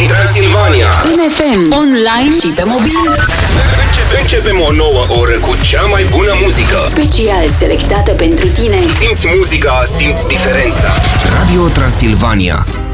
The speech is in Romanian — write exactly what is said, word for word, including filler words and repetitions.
din Transilvania. În F M, online și pe mobil. Începe, începem o nouă oră cu cea mai bună muzică. Special selectată pentru tine. Simți muzica, simți diferența. Radio Transilvania.